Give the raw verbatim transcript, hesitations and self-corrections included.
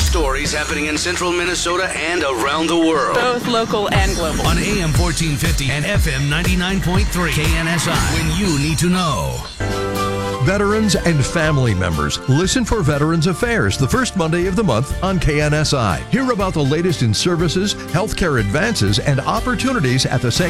Stories happening in central Minnesota and around the world. Both local and global. On A M fourteen fifty and F M ninety-nine point three K N S I. When you need to know. Veterans and family members, listen for Veterans Affairs the first Monday of the month on K N S I. Hear about the latest in services, healthcare advances, and opportunities at the Saint